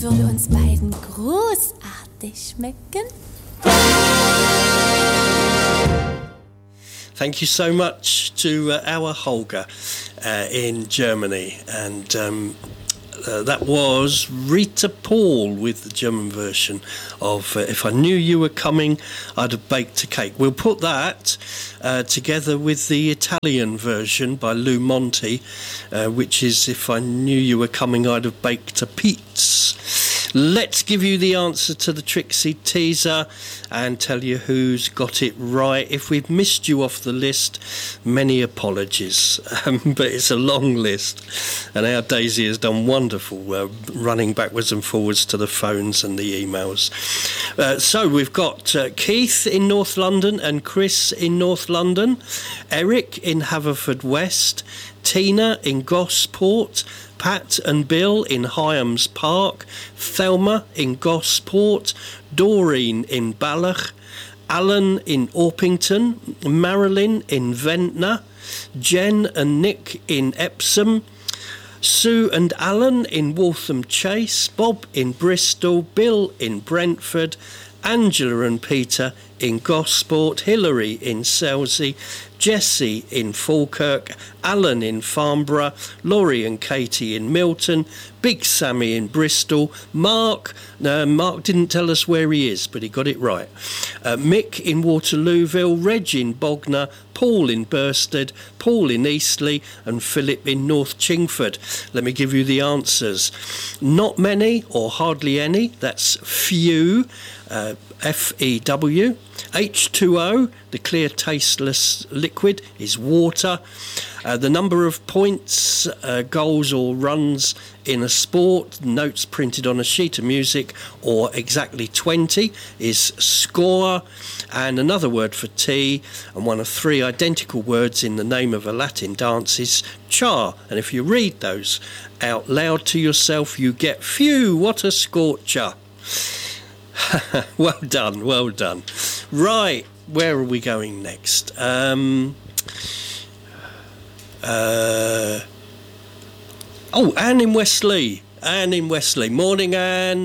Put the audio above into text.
Würde uns beiden großartig schmecken. Thank you so much to our Holger in Germany, and that was Rita Paul with the German version of If I Knew You Were Coming, I'd Have Baked a Cake. We'll put that together with the Italian version by Lou Monti, which is If I Knew You Were Coming, I'd Have Baked a Pizza. Let's give you the answer to the Trixie teaser and tell you who's got it right. If we've missed you off the list, many apologies, but it's a long list, and our Daisy has done wonderful running backwards and forwards to the phones and the emails. So we've got Keith in North London and Chris in North London, Eric in Haverfordwest, Tina in Gosport, Pat and Bill in Hyams Park, Thelma in Gosport, Doreen in Ballach, Alan in Orpington, Marilyn in Ventnor, Jen and Nick in Epsom, Sue and Alan in Waltham Chase, Bob in Bristol, Bill in Brentford, Angela and Peter in Gosport, Hilary in Selsey, Jessie in Falkirk, Alan in Farnborough, Laurie and Katie in Milton, Big Sammy in Bristol, Mark didn't tell us where he is, but he got it right, Mick in Waterlooville, Reg in Bognor, Paul in Bursted, Paul in Eastleigh, and Philip in North Chingford. Let me give you the answers. Not many or hardly any, that's few, F-E-W. H2O, the clear tasteless liquid, is water. The number of points, goals or runs in a sport, notes printed on a sheet of music, or exactly 20 is score. And another word for tea, and one of three identical words in the name of a Latin dance, is char. And if you read those out loud to yourself, you get phew, what a scorcher. Well done, well done. Right, where are we going next? Anne in Westlea. Anne in Westlea. Morning, Anne.